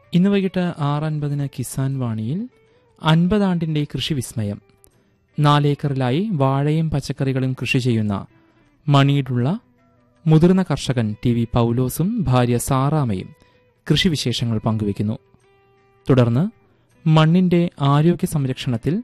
ഇന്ന് വൈകിട്ട് 6:50 കിസാൻ വാണിയിൽ 50 ആണ്ടിന്റെ കൃഷി വിസ്മയം. 4 ഏക്കറിലായി വാഴയും പച്ചക്കറികളും കൃഷി ചെയ്യുന്ന മണിയിലുള്ള മുതിർന്ന കർഷകൻ ടി വി പൗലോസും ഭാര്യ സാറാമയും കൃഷിവിശേഷങ്ങൾ പങ്കുവയ്ക്കുന്നു. തുടർന്ന് മണ്ണിന്റെ ആരോഗ്യ സംരക്ഷണത്തിൽ